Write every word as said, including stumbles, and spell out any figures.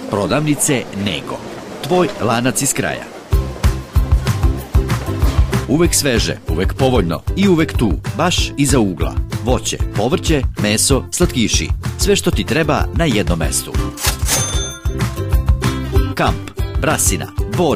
Prodavnice Nego. Tvoj lanac iz kraja. Uvek sveže, uvek povoljno i uvek tu, baš iza ugla. Voće, povrće, meso, slatkiši. Sve što ti treba na jednom mestu. Kamp, Brasina.